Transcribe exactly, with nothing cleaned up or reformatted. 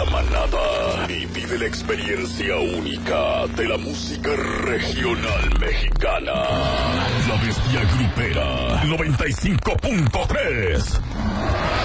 la manada y vive la experiencia única de la música regional mexicana. La Bestia Grupera noventa y cinco punto tres.